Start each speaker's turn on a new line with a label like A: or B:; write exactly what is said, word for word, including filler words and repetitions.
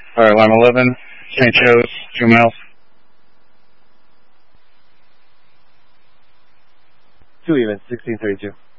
A: Alright, line eleven, Saint Joe's, two miles.
B: Two even, sixteen thirty-two.